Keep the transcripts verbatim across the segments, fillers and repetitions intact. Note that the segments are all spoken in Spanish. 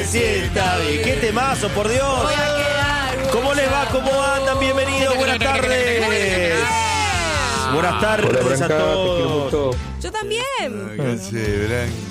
se sienta bien. ¡Qué temazo, por Dios! Voy a quedar. ¿Cómo les va? ¿Cómo andan? Bienvenidos, buenas tardes. Buenas tardes Hola, a Branca, te quiero todos. mucho. Yo también. ¿Qué sé,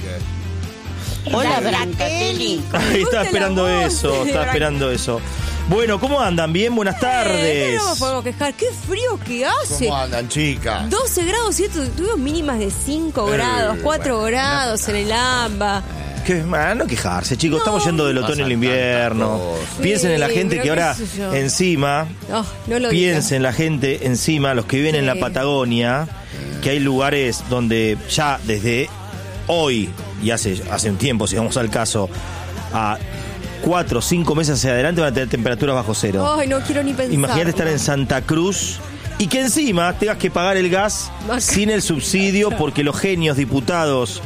Branca? Hola, Brancatelli. Ay, estaba esperando la voz eso, de estaba Branca. esperando eso. Bueno, ¿cómo andan? Bien, buenas tardes. No nos podemos quejar. Qué frío que hace. ¿Cómo andan, chicas? doce grados, siete, tuvimos mínimas de cinco Eh, grados, cuatro bueno, grados en el AMBA. Que, ah, no quejarse, chicos, No. estamos yendo del otoño al Pasan invierno. tantas cosas. Piensen en la Sí, gente pero que qué ahora sé yo. encima, Oh, no lo piensen en la gente encima, los que viven en la Sí. Patagonia, que hay lugares donde ya desde hoy, y hace, hace un tiempo, si vamos al caso, a cuatro o cinco meses hacia adelante van a tener temperaturas bajo cero. Ay, no quiero ni pensar. Imagínate estar en Santa Cruz y que encima tengas que pagar el gas Acá. sin el subsidio porque los genios diputados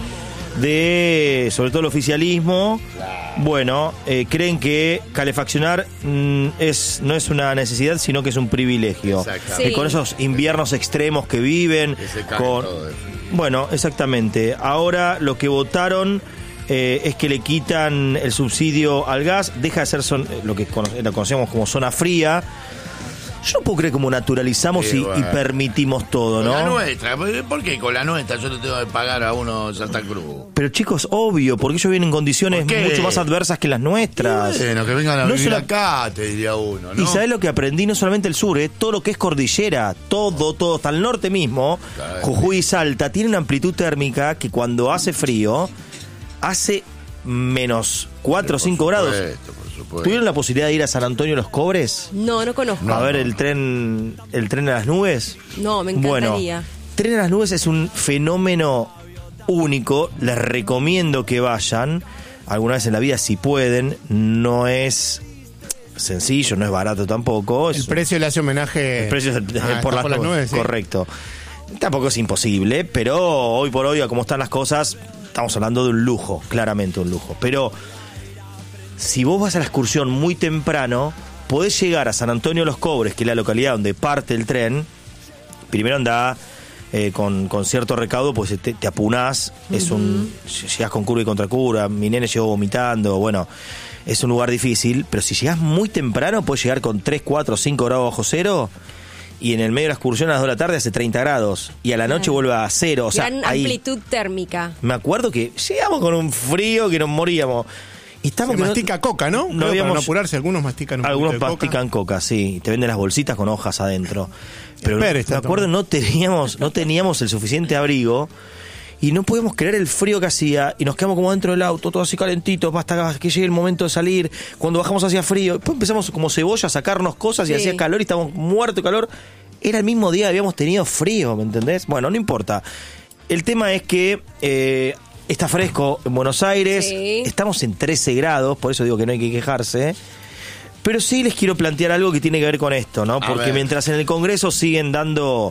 de, sobre todo el oficialismo, bueno, eh, creen que calefaccionar mm, es no es una necesidad, sino que es un privilegio. Exactamente. Y con esos inviernos extremos que viven, Que se cae con todo eso. bueno, exactamente. Ahora lo que votaron eh, es que le quitan el subsidio al gas, deja de ser son- lo que cono- lo conocemos como zona fría. Yo no puedo creer cómo naturalizamos Sí, y, bueno. y permitimos todo, Con la ¿no? nuestra. ¿Por qué con la nuestra yo le tengo que pagar a uno Santa Cruz? Pero chicos, obvio, porque ellos vienen en condiciones ¿Por qué? mucho más adversas que las nuestras. Bueno, que vengan a No vivir se la- acá, te diría uno, ¿no? Y sabés lo que aprendí, no solamente el sur, ¿eh? Todo lo que es cordillera, todo, todo, hasta el norte mismo, Claro. Jujuy y Salta, tiene una amplitud térmica que cuando hace frío, hace menos cuatro o cinco grados. Por supuesto, por supuesto. ¿Tuvieron la posibilidad de ir a San Antonio Los Cobres? No, no conozco. a ver el tren, el tren a las nubes. No, me Bueno, encantaría. Tren a las nubes es un fenómeno único. Les recomiendo que vayan alguna vez en la vida si pueden. No es sencillo, no es barato tampoco. Es El precio le hace homenaje. el precio es el- Ah, por, está las, nubes, sí. correcto. Tampoco es imposible, pero hoy por hoy, a cómo están las cosas, estamos hablando de un lujo, claramente un lujo. Pero si vos vas a la excursión muy temprano, podés llegar a San Antonio de los Cobres, que es la localidad donde parte el tren. Primero andá eh, con, con cierto recaudo, pues te, te apunás, es un llegás con curva y contracurva, mi nene llegó vomitando, bueno, es un lugar difícil, pero si llegás muy temprano, podés llegar con tres, cuatro, cinco grados bajo cero, y en el medio de la excursión a las dos de la tarde hace treinta grados, y a la noche vuelve a cero, o sea, Gran ahí, amplitud térmica. me acuerdo que llegamos con un frío que nos moríamos. Y estamos Se que no- mastica coca, ¿no? no Creo, para habíamos- no apurarse, algunos mastican un Algunos poquito de coca. mastican coca, sí. Te venden las bolsitas con hojas adentro. Pero Espere, me está acuerdo, no teníamos, no teníamos el suficiente abrigo y no podíamos creer el frío que hacía y nos quedamos como dentro del auto, todo así calentito, hasta que llegue el momento de salir. Cuando bajamos hacía frío. Después empezamos como cebolla a sacarnos cosas y Sí. hacía calor y estábamos muertos de calor. Era el mismo día que habíamos tenido frío, ¿me entendés? Bueno, no importa. El tema es que eh, está fresco en Buenos Aires, Sí. estamos en trece grados, por eso digo que no hay que quejarse. Pero sí les quiero plantear algo que tiene que ver con esto, ¿no? A Porque ver. mientras en el Congreso siguen dando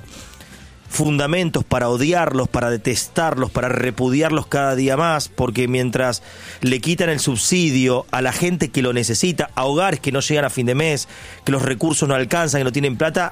fundamentos para odiarlos, para detestarlos, para repudiarlos cada día más, porque mientras le quitan el subsidio a la gente que lo necesita, a hogares que no llegan a fin de mes, que los recursos no alcanzan, que no tienen plata,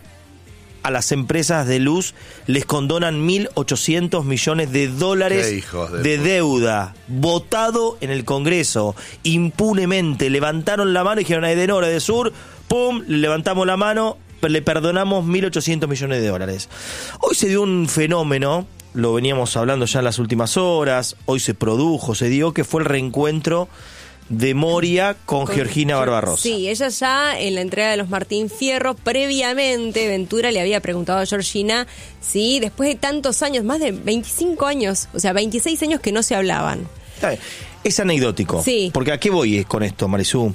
a las empresas de luz les condonan mil ochocientos millones de dólares Qué hijos de de puta. deuda, votado en el Congreso, impunemente. Levantaron la mano y dijeron, de Nora, de Sur, pum, levantamos la mano, le perdonamos mil ochocientos millones de dólares. Hoy se dio un fenómeno, lo veníamos hablando ya en las últimas horas, hoy se produjo, se dio, que fue el reencuentro de Moria con, Con- Georgina Barbarossa. Sí, ella ya en la entrega de los Martín Fierro, previamente Ventura le había preguntado a Georgina si después de tantos años, más de veinticinco años, o sea, veintiséis años que no se hablaban. Está bien. Es anecdótico. Sí. Porque ¿a qué voy con esto, Marisú?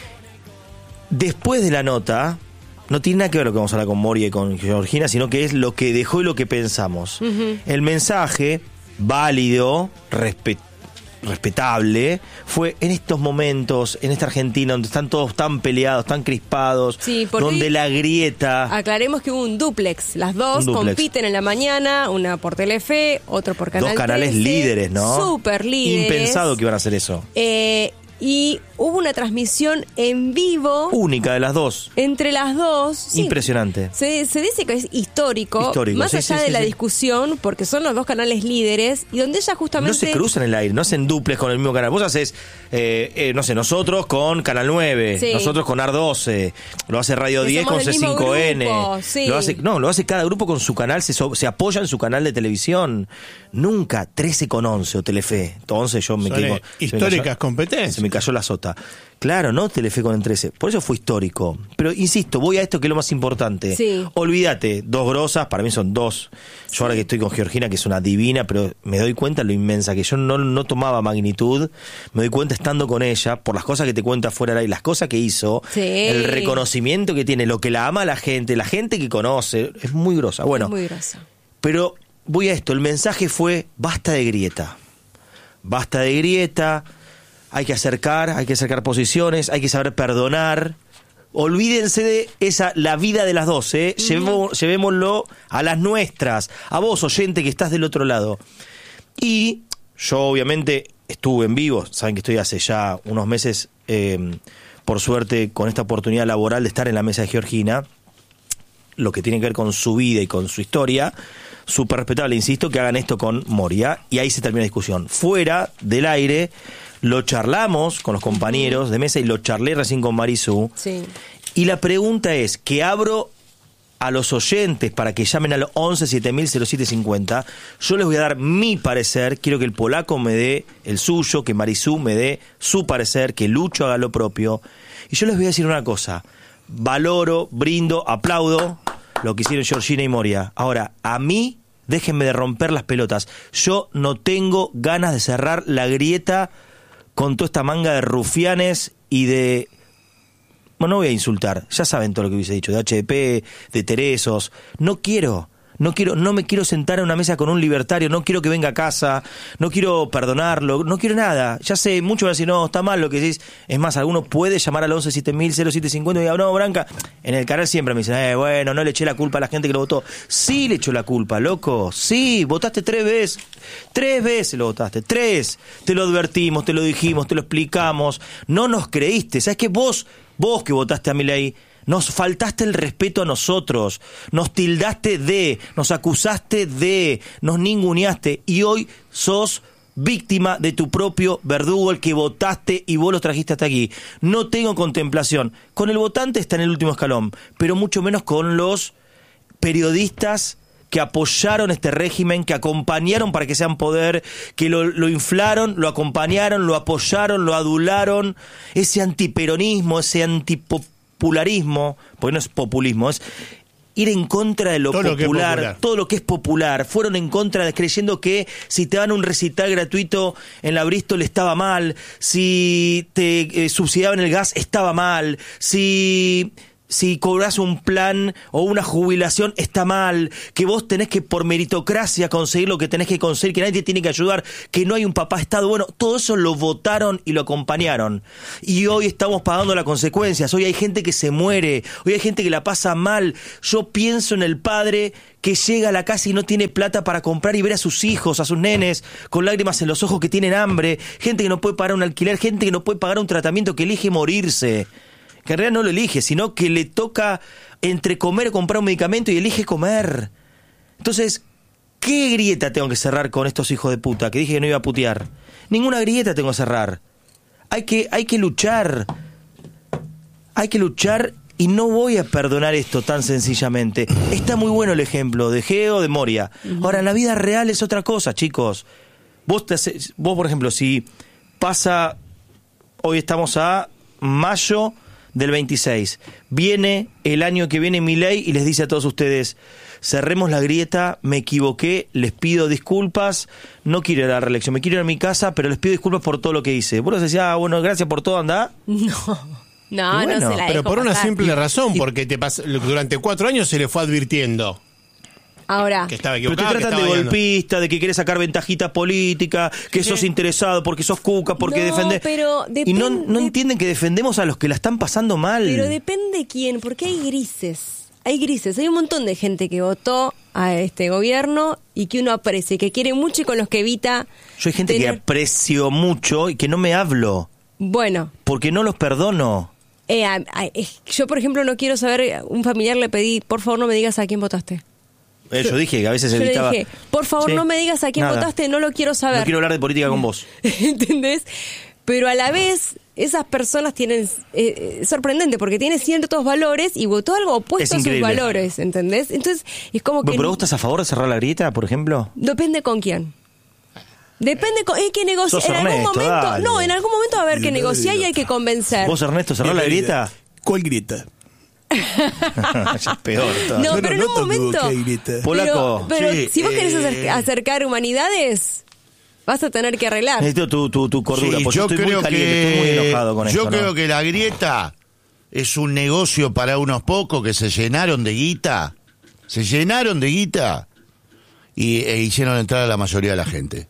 Después de la nota, no tiene nada que ver lo que vamos a hablar con Moria y con Georgina, sino que es lo que dejó y lo que pensamos. El mensaje, válido, respetuoso, respetable, fue en estos momentos, en esta Argentina, donde están todos tan peleados, tan crispados, Sí, porque donde hoy- la grieta... Aclaremos que hubo un dúplex, las dos Un dúplex. compiten en la mañana, una por Telefe, otro por Canal Dos canales trece, líderes, ¿no? Súper líderes. Impensado que iban a hacer eso. Eh, y hubo una transmisión en vivo. Única de las dos. Entre las dos. Sí. Impresionante. Se, se dice que es histórico. Histórico, más sí, allá sí, de sí, la sí. discusión, porque son los dos canales líderes, y donde ella justamente... No se cruzan el aire, no hacen duples con el mismo canal. Vos haces, eh, eh, no sé, nosotros con Canal nueve, Sí. nosotros con A R doce, lo hace Radio Que diez somos con del C mismo cinco N. grupo, sí. Lo hace, no, lo hace cada grupo con su canal, se, so- se apoya en su canal de televisión. Nunca trece con once o Telefe. once yo me Son, quedo... eh, históricas competencias. Se me cayó la sota. Claro, no Telefe con el trece. Por eso fue histórico. Pero insisto, voy a esto que es lo más importante. Sí. Olvídate, dos grosas, para mí son dos. Yo ahora que estoy con Georgina, que es una divina, pero me doy cuenta lo inmensa, que yo no, no tomaba magnitud. Me doy cuenta estando con ella, por las cosas que te cuenta fuera de ahí, las cosas que hizo, Sí. el reconocimiento que tiene, lo que la ama la gente, la gente que conoce. Es muy grosa. Bueno, Es muy grosa. pero voy a esto, el mensaje fue, basta de grieta. Basta de grieta, hay que acercar, hay que acercar posiciones, hay que saber perdonar. Olvídense de esa, la vida de las dos, ¿eh? Llevemo- llevémoslo a las nuestras, a vos, oyente, que estás del otro lado. Y yo, obviamente, estuve en vivo, saben que estoy hace ya unos meses, eh, por suerte, con esta oportunidad laboral de estar en la mesa de Georgina, lo que tiene que ver con su vida y con su historia, súper respetable, insisto, que hagan esto con Moria, y ahí se termina la discusión. Fuera del aire, lo charlamos con los compañeros de mesa y lo charlé recién con Marisú, Sí. y la pregunta es, que abro a los oyentes para que llamen al once siete mil cero siete cincuenta, yo les voy a dar mi parecer, quiero que el polaco me dé el suyo, que Marisú me dé su parecer, que Lucho haga lo propio, y yo les voy a decir una cosa, valoro, brindo, aplaudo lo que hicieron Georgina y Moria. Ahora, a mí, déjenme de romper las pelotas. Yo no tengo ganas de cerrar la grieta con toda esta manga de rufianes y de... Bueno, no voy a insultar, ya saben todo lo que hubiese dicho, de H D P, de Teresos. No quiero, no quiero, no me quiero sentar a una mesa con un libertario, no quiero que venga a casa, no quiero perdonarlo, no quiero nada. Ya sé, muchos van a decir, no, está mal lo que decís. Es más, alguno puede llamar al once siete mil cero siete cincuenta y diga, no, Branca. En el canal siempre me dicen, eh, bueno, no le eché la culpa a la gente que lo votó. Sí le echó la culpa, loco, sí, votaste tres veces, tres veces lo votaste, tres. Te lo advertimos, te lo dijimos, te lo explicamos, no nos creíste. ¿Sabes qué? Vos, vos que votaste a Milei, nos faltaste el respeto a nosotros, nos tildaste de, nos acusaste de, nos ninguneaste y hoy sos víctima de tu propio verdugo, el que votaste y vos los trajiste hasta aquí. No tengo contemplación. Con el votante está en el último escalón, pero mucho menos con los periodistas que apoyaron este régimen, que acompañaron para que sean poder, que lo, lo inflaron, lo acompañaron, lo apoyaron, lo adularon. Ese antiperonismo, ese antipopularismo, porque no es populismo, es ir en contra de lo Todo lo que es popular, popular. todo lo que es popular. Fueron en contra de, creyendo que si te dan un recital gratuito en la Bristol estaba mal, si te eh, subsidiaban el gas estaba mal, si... si cobras un plan o una jubilación está mal, que vos tenés que por meritocracia conseguir lo que tenés que conseguir, que nadie te tiene que ayudar, que no hay un papá Estado. Bueno, todo eso lo votaron y lo acompañaron. Y hoy estamos pagando las consecuencias. Hoy hay gente que se muere, hoy hay gente que la pasa mal. Yo pienso en el padre que llega a la casa y no tiene plata para comprar y ver a sus hijos, a sus nenes, con lágrimas en los ojos, que tienen hambre, gente que no puede pagar un alquiler, gente que no puede pagar un tratamiento, que elige morirse. Que en realidad no lo elige, sino que le toca entre comer o comprar un medicamento y elige comer. Entonces, ¿qué grieta tengo que cerrar con estos hijos de puta? Que dije que no iba a putear. Ninguna grieta tengo que cerrar. Hay que, hay que luchar. Hay que luchar y no voy a perdonar esto tan sencillamente. Está muy bueno el ejemplo de Geo, de Moria. Ahora, en la vida real es otra cosa, chicos. Vos, te hace- vos por ejemplo, si pasa... Hoy estamos a mayo del veintiséis. Viene el año que viene Milei y les dice a todos ustedes, cerremos la grieta, me equivoqué, les pido disculpas, no quiero ir a la reelección, me quiero ir a mi casa, pero les pido disculpas por todo lo que hice. Vos decís, ah, bueno, gracias por todo, andá. No, no, Y bueno, no se la Pero dejo por una pasar. simple razón, porque te pas- durante cuatro años se le fue advirtiendo Ahora, que estaba Pero te equivocado. que tratan de estaba guiando. golpista, de que querés sacar ventajita política, que sos interesado porque sos cuca, porque No, defendés... pero y no, depende- no entienden que defendemos a los que la están pasando mal. pero depende quién, porque hay grises. Hay grises, hay un montón de gente que votó a este gobierno y que uno aprecia, y que quiere mucho y con los que evita Yo hay gente tener- que aprecio mucho y que no me hablo. Bueno. Porque no los perdono. Eh, a, a, yo, por ejemplo, no quiero saber, un familiar le pedí, por favor, no me digas a quién votaste. Eh, yo, yo dije que a veces yo evitaba... le dije, por favor, sí, no me digas a quién nada. votaste, no lo quiero saber. No quiero hablar de política con vos. ¿Entendés? Pero a la vez, esas personas tienen... Eh, es sorprendente, porque tienen ciertos valores y votó algo opuesto a sus valores, ¿entendés? Entonces, es como que... ¿Pero vos estás a favor de cerrar la grieta, por ejemplo? Depende con quién. Depende, con, hay que negociar. En algún Ernesto, momento, dale. no, en algún momento va a haber que negociar y hay que convencer. ¿Vos, Ernesto, cerró la grieta? ¿Cuál grieta? Es peor. Todo. No, pero en un momento. Polaco. Pero, pero sí, si vos querés eh, acer- acercar humanidades, vas a tener que arreglar. Necesito tu, tu, tu cordura, Sí, porque yo estoy creo muy caliente, que, estoy muy enojado con yo esto. creo ¿no? que la grieta es un negocio para unos pocos que se llenaron de guita, se llenaron de guita y e hicieron entrar a la mayoría de la gente.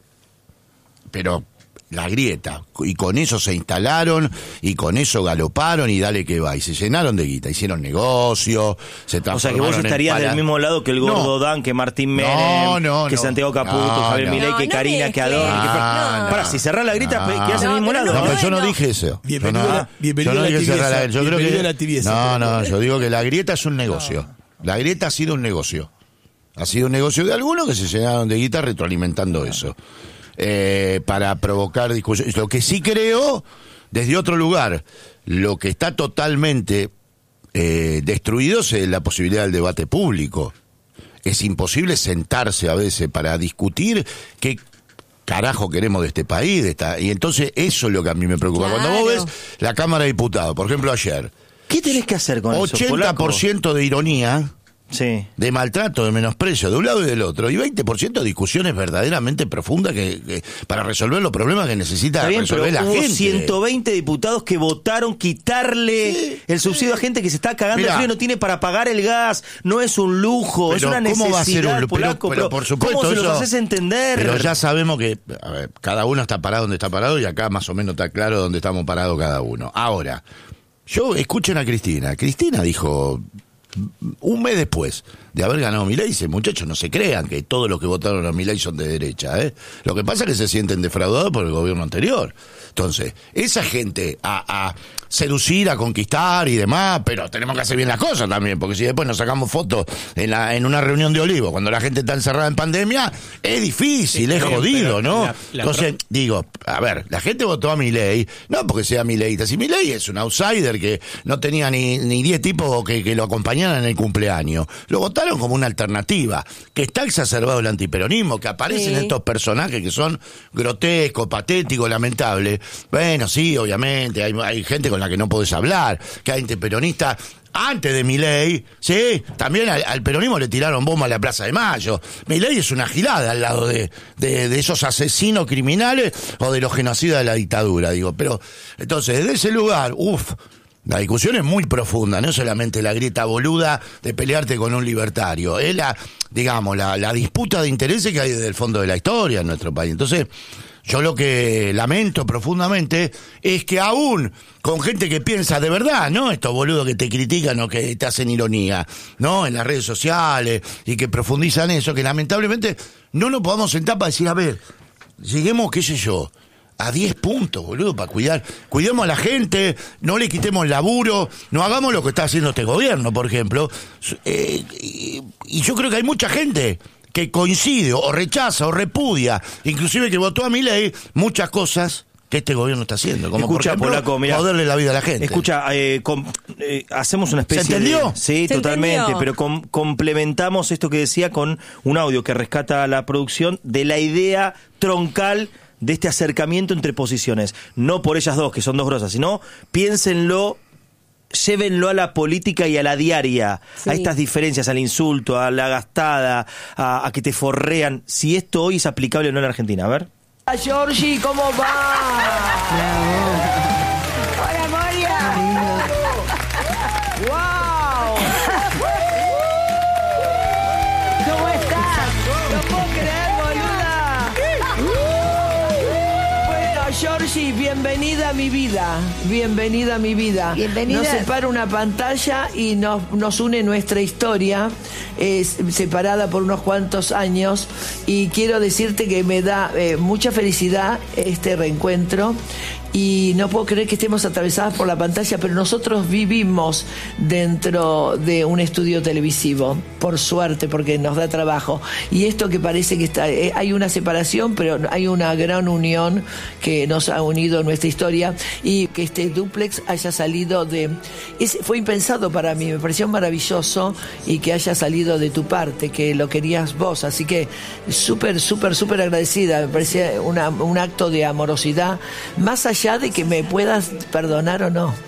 Pero la grieta, y con eso se instalaron, y con eso galoparon, y dale que va, y se llenaron de guita, hicieron negocio, se transformaron. O sea que vos estarías para... del mismo lado que el Gordo no. Dan, que Martín Menem, no, no, que no. Santiago Caputo, no, Javier no. Milei, No, que no Karina, que Adón. mezcles. Que... No. Para, si cerrás la grieta, No. quedás en el mismo No, lado. No, pero yo no Bueno. dije eso. Bienvenido yo no, a la- bienvenido yo no a la dije cerrar tibieza, la- yo creo bienvenido que a la tibieza, no, pero- no, yo digo que la grieta es un negocio. La grieta ha sido un negocio. Ha sido un negocio de algunos que se llenaron de guita retroalimentando eso. Eh, para provocar discusiones. Lo que sí creo, desde otro lugar, lo que está totalmente eh, destruido es la posibilidad del debate público. Es imposible sentarse a veces para discutir qué carajo queremos de este país. De esta, y entonces eso es lo que a mí me preocupa. Claro. Cuando vos ves la Cámara de Diputados, por ejemplo ayer, ¿Qué tenés que hacer con eso, ochenta por ciento de ironía, Sí. de maltrato, de menosprecio, de un lado y del otro, y veinte por ciento de discusiones verdaderamente profundas que, que para resolver los problemas que necesita Está bien, pero resolver la hubo gente. ciento veinte diputados que votaron quitarle Sí, el subsidio sí. a gente que se está cagando Mirá. de frío, no tiene para pagar el gas, no es un lujo, es Pero una necesidad, ¿cómo va a ser un lujo? Polaco, Pero, pero por supuesto ¿cómo se los eso- haces entender? Pero ya sabemos que a ver, cada uno está parado donde está parado y acá más o menos está claro dónde estamos parados cada uno. Ahora, yo escuchen a Cristina. Cristina dijo un mes después de haber ganado Milei, dice, muchachos, no se crean que todos los que votaron a Milei son de derecha, ¿eh? Lo que pasa es que se sienten defraudados por el gobierno anterior. Entonces, esa gente a, a seducir, a conquistar y demás, pero tenemos que hacer bien las cosas también, porque si después nos sacamos fotos en la en una reunión de Olivo, cuando la gente está encerrada en pandemia, es difícil, Sí, es pero- jodido, pero ¿no? la- la Entonces, pro- digo, a ver, la gente votó a Milei, no porque sea Mileita, si Milei es un outsider que no tenía ni ni diez tipos que, que lo acompañaran en el cumpleaños, lo votaron como una alternativa, que está exacerbado el antiperonismo, que aparecen Sí. estos personajes que son grotescos, patéticos, lamentables. Bueno, sí, obviamente, hay, hay gente con la que no podés hablar, que hay antiperonistas. Antes de Milei, sí, también al, al peronismo le tiraron bomba a la Plaza de Mayo. Milei es una gilada al lado de, de, de esos asesinos criminales o de los genocidas de la dictadura, digo. Pero, entonces, desde ese lugar, uff, la discusión es muy profunda, no solamente la grieta boluda de pelearte con un libertario, es la, digamos, la, la disputa de intereses que hay desde el fondo de la historia en nuestro país. Entonces, yo lo que lamento profundamente es que aún con gente que piensa de verdad, ¿no? Estos boludos que te critican o que te hacen ironía, ¿no? En las redes sociales y que profundizan eso, que lamentablemente no nos podamos sentar para decir, a ver, lleguemos, qué sé yo, a diez puntos, boludo, para cuidar. Cuidemos a la gente, no le quitemos laburo, no hagamos lo que está haciendo este gobierno, por ejemplo. Eh, y, y yo creo que hay mucha gente que coincide o rechaza o repudia, inclusive que votó a Milei, muchas cosas que este gobierno está haciendo, como Escucha, por ejemplo, Polaco, mirá. joderle la vida a la gente. Escucha, eh, com- eh, hacemos una especie ¿Se entendió? de... Sí, ¿Se totalmente, entendió? pero com- complementamos esto que decía con un audio que rescata la producción de la idea troncal de este acercamiento entre posiciones. No por ellas dos, que son dos grosas, sino piénsenlo, llévenlo a la política y a la diaria, Sí. a estas diferencias, al insulto, a la gastada, a, a que te forrean. Si esto hoy es aplicable o no en la Argentina, a ver. Hola, Georgie, ¿cómo va? Hola, Moria. ¡Wow! ¿Cómo estás? No puedo creer, boluda. Bueno, Georgie, bienvenida a mi vida. Bienvenida a mi vida. Bienvenida. Nos separa una pantalla y nos, nos une nuestra historia, es separada por unos cuantos años, y quiero decirte que me da eh, mucha felicidad este reencuentro y no puedo creer que estemos atravesadas por la pantalla, pero nosotros vivimos dentro de un estudio televisivo, por suerte, porque nos da trabajo. Y esto que parece que está, eh, hay una separación, pero hay una gran unión que nos ha unido en nuestra historia, y que este dúplex haya salido de... Es, fue impensado para mí, me pareció maravilloso, y que haya salido de tu parte, que lo querías vos. Así que súper, súper, súper agradecida. Me parecía una, un acto de amorosidad, más allá ya de que me puedas perdonar o no.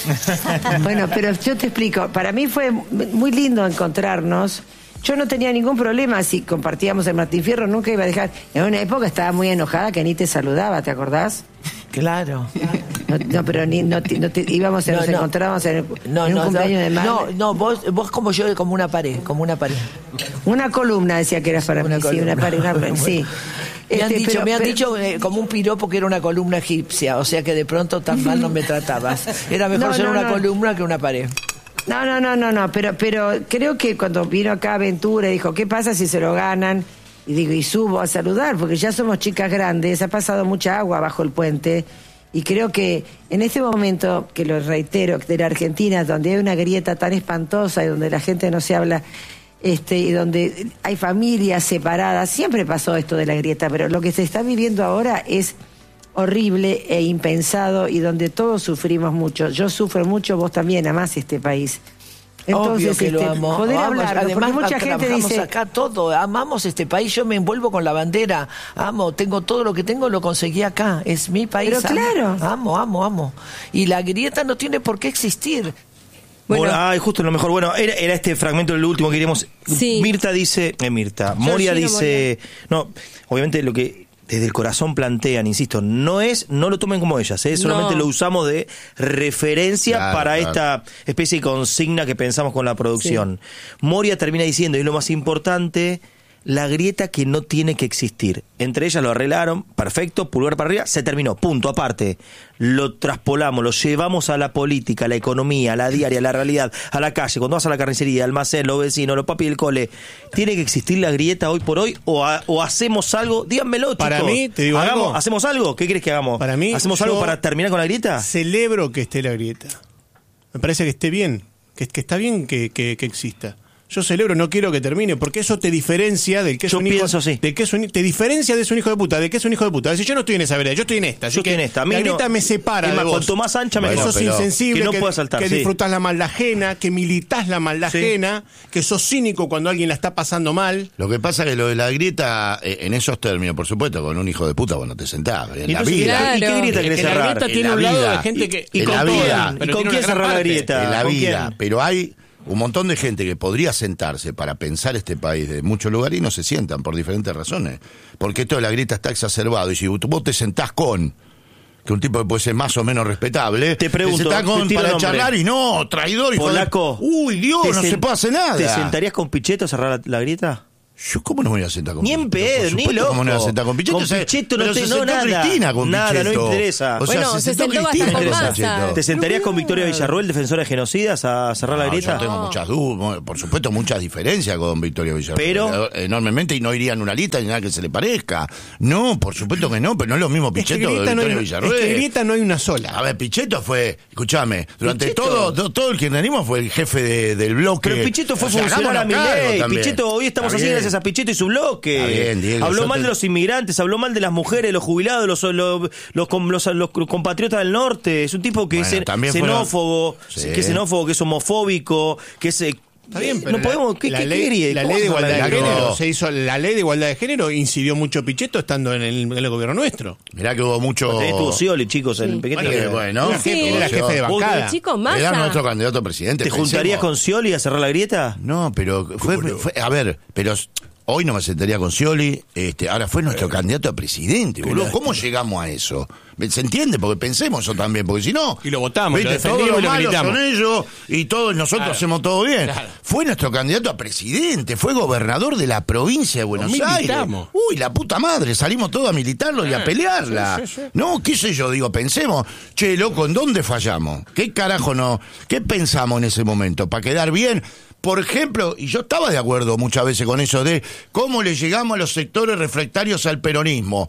Bueno, pero yo te explico. Para mí fue muy lindo encontrarnos. Yo no tenía ningún problema si compartíamos el Martín Fierro, nunca iba a dejar. En una época estaba muy enojada que ni te saludaba, ¿te acordás? Claro. No, no pero ni, no, te, no te, íbamos, no, nos no. encontrábamos en, no, en un no, cumpleaños no, de Mar. No, no, vos, vos como yo, como una pared, como una pared. Una columna decía que era para una mí, columna. sí, una pared, una pared, sí. Me han Este, dicho, pero, me han pero, dicho eh, como un piropo que era una columna egipcia, o sea que de pronto tan mal no me tratabas. Era mejor no, ser no, una no. columna que una pared. No, no, no, no, no, pero, pero creo que cuando vino acá Ventura dijo, ¿qué pasa si se lo ganan? Y digo, y subo a saludar, porque ya somos chicas grandes, ha pasado mucha agua bajo el puente, y creo que en este momento, que lo reitero, de la Argentina, donde hay una grieta tan espantosa y donde la gente no se habla... Este, y donde hay familias separadas, siempre pasó esto de la grieta, pero lo que se está viviendo ahora es horrible e impensado, y donde todos sufrimos mucho. Yo sufro mucho, vos también amás este país. Entonces, obvio que este, lo amo. poder Vamos, hablar, además, porque mucha gente dice acá todo, amamos este país, yo me envuelvo con la bandera, amo, tengo todo lo que tengo, lo conseguí acá, es mi país. Pero claro. Amo, amo, amo. Y la grieta no tiene por qué existir. Bueno, bueno, ay, justo lo mejor. Bueno, era, era este fragmento del último que queríamos. Sí. Mirta dice, eh, Mirta, Moria dice, Moria. No, obviamente lo que desde el corazón plantean, insisto, no es, no lo tomen como ellas, ¿eh? Solamente no. lo usamos de referencia claro, para claro. esta especie de consigna que pensamos con la producción. Sí. Moria termina diciendo, y lo más importante, la grieta que no tiene que existir. Entre ellas lo arreglaron, perfecto, pulgar para arriba, se terminó, punto. Aparte, lo traspolamos, lo llevamos a la política, a la economía, a la diaria, a la realidad, a la calle, cuando vas a la carnicería, al almacén, los vecinos, los papi del cole. ¿Tiene que existir la grieta hoy por hoy o, a, o hacemos algo? Díganmelo, chicos. Para mí, te digo hagamos, algo. ¿Hacemos algo? ¿Qué crees que hagamos? Para mí, ¿Hacemos algo para terminar con la grieta? Celebro que esté la grieta. Me parece que esté bien, que, que está bien que, que, que exista. Yo celebro, no quiero que termine, porque eso te diferencia del que es yo un hijo. pienso, sí. De que es un, te diferencia de es un hijo de puta, de que es un hijo de puta. Es decir, yo no estoy en esa vereda, yo estoy en esta. Yo estoy en esta. A mí la no- grieta me separa es de más, vos. cuanto más ancha, que mejor. sos Pero- insensible, que no que, puedas saltar, que sí. disfrutás la maldad ajena, que militás la maldad Sí. ajena, que sos cínico cuando alguien la está pasando mal. Lo que pasa es que lo de la grieta, eh, en esos términos, por supuesto, con un hijo de puta, bueno, te sentás. En Y la entonces, vida. Claro. ¿y qué grieta querés Que la cerrar? grieta En tiene la un lado vida. de gente que... ¿Y En con la quién? vida. ¿Y Pero con tiene quién una gran cerrar la parte. grieta? En la ¿Con vida, quién? pero hay un montón de gente que podría sentarse para pensar este país de muchos lugares y no se sientan por diferentes razones. Porque esto de la grieta está exacerbado. Y si vos te sentás con, que un tipo que puede ser más o menos respetable, Te pregunto, sentás con te tiro para nombre. charlar y no, traidor, hijo de- Polaco. Uy, Dios, ¿te no sen- se puede hacer nada. ¿Te sentarías con Pichetto a cerrar la, la grieta? Yo, ¿cómo no me voy a sentar con Ni en Pichetto? pedo, Por ni supuesto, loco. ¿cómo no me voy a sentar con Pichetto? Con O sea, Pichetto no pero te- se no, sentó nada. Cristina con Nada, no me Pichetto. interesa. O sea, Bueno, se se sentó sentó Cristina hasta con con Massa. Pichetto. ¿Te sentarías con Victoria Villarroel, defensora de genocidas, a cerrar la No, grieta? yo tengo muchas dudas, por supuesto muchas diferencias con Victoria Villarroel. Pero- Eh, enormemente, y no iría en una lista ni nada que se le parezca. No, por supuesto que no, pero no es lo mismo Es que, Pichetto que grieta no hay, Victoria es Villarroel. que grieta no hay una sola. A ver, Pichetto fue, escúchame, durante Pichetto- todo, todo todo el kirchnerismo fue el jefe de- del bloque. Pero Pichetto fue O sea, funcionario a hagámonos cargo Milei. también. Pichetto, hoy estamos Está así bien. gracias a Pichetto y su bloque. Está bien, Diego, habló yo mal te- de los inmigrantes, habló mal de las mujeres, los jubilados, los, los, los, com- los- los compatriotas del norte. Es un tipo que Bueno, es también xenófobo, fueron- Sí. que es xenófobo, que es homofóbico, que es... eh, Está bien, pero no podemos... ¿Qué, la, qué ley, quería? la ¿Cómo ley de vas a igualdad de hablar de género algo? se hizo, la ley de igualdad de género incidió mucho Pichetto estando en el, en el gobierno nuestro. Mirá que hubo mucho... Ahí estuvo Scioli, chicos, el pequeño. Bueno, que bueno. Era jefe, Sí. era jefe de Vos- bancada. Chicos, Era Massa. nuestro candidato a presidente. ¿Te juntarías pensemos. con Scioli a cerrar la grieta? No, pero fue, fue- a ver, pero hoy no me sentaría con Scioli, este, ahora fue nuestro candidato a presidente, boludo. ¿Cómo llegamos a eso? ¿Se entiende? Porque pensemos eso también, porque si no... Y lo votamos, ¿viste? lo defendimos Todos y lo los malos militamos. son ellos y todos nosotros Claro. hacemos todo bien. Claro. Fue nuestro candidato a presidente, fue gobernador de la provincia de Buenos Lo Aires. militamos. Uy, la puta madre, salimos todos a militarlo y a pelearla. sí, sí, sí. No, qué sé yo, digo, pensemos, che, loco, ¿en dónde fallamos? ¿Qué carajo no? ¿Qué pensamos en ese momento? ¿Para quedar bien? Por ejemplo, y yo estaba de acuerdo muchas veces con eso de cómo le llegamos a los sectores refractarios al peronismo.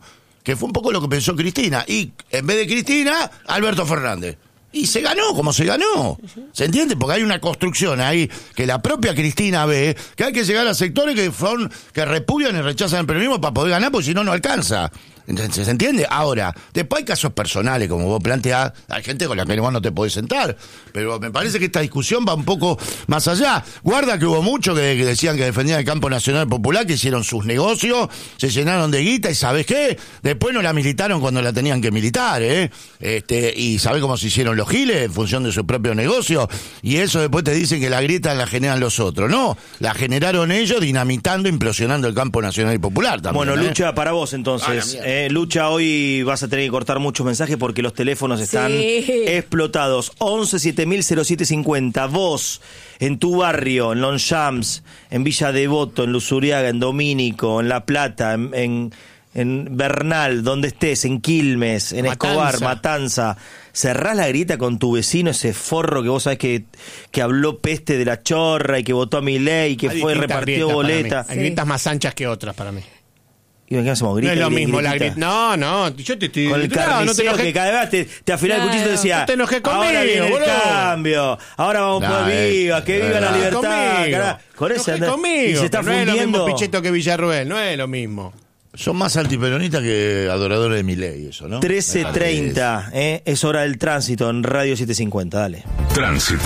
que fue un poco lo que pensó Cristina. Y en vez de Cristina, Alberto Fernández. Y se ganó como se ganó. ¿Se entiende? Porque hay una construcción ahí que la propia Cristina ve, que hay que llegar a sectores que son que repudian y rechazan el peronismo para poder ganar, porque si no, no alcanza. ¿Se entiende? Ahora, después hay casos personales, como vos planteás, hay gente con la que vos no te podés sentar, pero me parece que esta discusión va un poco más allá. Guarda que hubo muchos que, que decían que defendían el campo nacional popular, que hicieron sus negocios, se llenaron de guita, y ¿sabés qué? Después no la militaron cuando la tenían que militar, ¿eh? Este, y ¿sabés cómo se hicieron los giles? En función de su propio negocio, y eso después te dicen que la grieta la generan los otros. No, la generaron ellos dinamitando, implosionando el campo nacional y popular también. Bueno, ¿eh? Lucha, para vos entonces. Ah, Eh, Lucha, hoy vas a tener que cortar muchos mensajes porque los teléfonos están Sí. explotados. once siete mil cero siete cincuenta. Vos, en tu barrio, en Longchamps, en Villa Devoto, en Luzuriaga, en Domínico, en La Plata, en, en, en Bernal, donde estés, en Quilmes, en Matanza. Escobar, Matanza. Cerrás la grieta con tu vecino, ese forro que vos sabés que, que habló peste de la chorra y que votó a Milei y que Hay fue, distintas repartió grietas para mí. boleta. Hay grietas más anchas que otras para mí. ¿Y qué hacemos? No ¿Grita, es lo grita, mismo la gritita? grieta. No, no, yo te estoy... Con el no, no te carnicero enojes. que cada vez te, te afilaba el cuchillo y te decía, No te enojes conmigo, ahora viene el boludo. cambio, ahora vamos Nah, por eh, viva, que viva eh, la nah. libertad. Conmigo. Carajo. Con No ese enojes anda- conmigo, y se está pero no es lo fundiendo. mismo Pichetto que Villarruel, no es lo mismo. Son más antiperonistas que adoradores de Milei, eso, ¿no? trece treinta, eh, es hora del tránsito en Radio setecientos cincuenta, dale. Tránsito.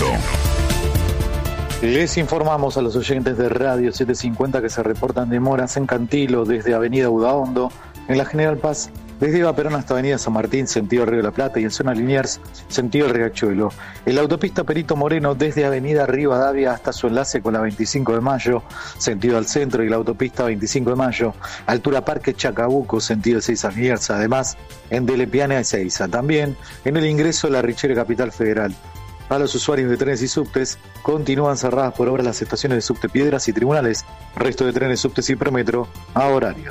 Les informamos a los oyentes de Radio setecientos cincuenta que se reportan demoras en Cantilo desde Avenida Udaondo, en la General Paz, desde Eva Perón hasta Avenida San Martín, sentido Río de la Plata, y en zona Liniers, sentido Riachuelo. En la autopista Perito Moreno, desde Avenida Rivadavia hasta su enlace con la veinticinco de mayo, sentido al centro, y la autopista veinticinco de mayo, altura Parque Chacabuco, sentido Ezeiza Liniers. Además, en Delepiane a Ezeiza. También en el ingreso de la Richere Capital Federal. A los usuarios de trenes y subtes, continúan cerradas por obras las estaciones de subte Piedras y Tribunales. Resto de trenes, subtes y Prometro a horario.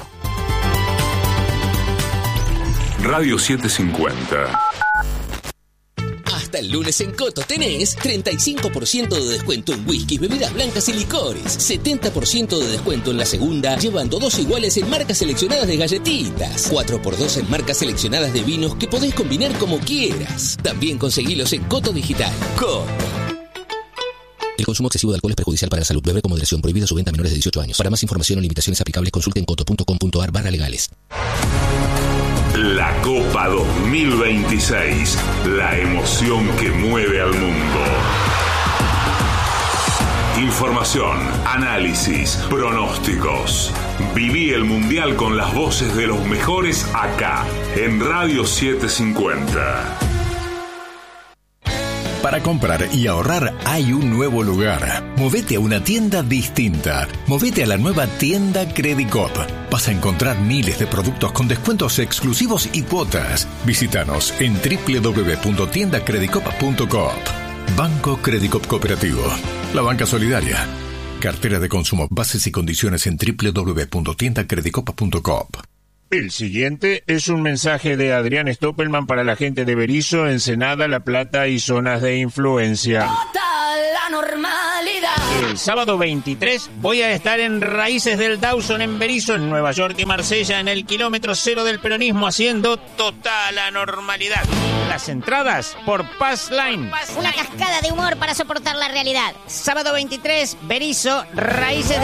Radio setecientos cincuenta. Hasta el lunes en Coto tenés treinta y cinco por ciento de descuento en whiskies, bebidas blancas y licores. setenta por ciento de descuento en la segunda, llevando dos iguales en marcas seleccionadas de galletitas. cuatro por dos en marcas seleccionadas de vinos que podés combinar como quieras. También conseguilos en Coto Digital. Coto. El consumo excesivo de alcohol es perjudicial para la salud. Beber con moderación. Prohibida su venta a menores de dieciocho años. Para más información o limitaciones aplicables, consulte en coto punto com punto ar barra legales. La Copa dos mil veintiséis. La emoción que mueve al mundo. Información, análisis, pronósticos. Viví el Mundial con las voces de los mejores acá, en Radio setecientos cincuenta. Para comprar y ahorrar hay un nuevo lugar. Movete a una tienda distinta. Movete a la nueva tienda Credicop. Vas a encontrar miles de productos con descuentos exclusivos y cuotas. Visítanos en doble u doble u doble u punto tienda credicop punto coop. Banco Credicop Cooperativo. La banca solidaria. Cartera de consumo. Bases y condiciones en doble u doble u doble u punto tienda credicop punto coop. El siguiente es un mensaje de Adrián Stoppelman para la gente de Berisso, Ensenada, La Plata y zonas de influencia. La normalidad. El sábado veintitrés voy a estar en Raíces del Dawson en Berisso, en Nueva York y Marsella, en el kilómetro cero del peronismo, haciendo total anormalidad. Las entradas por Pass Line. Una cascada de humor para soportar la realidad. Sábado veintitrés, Berisso, Raíces del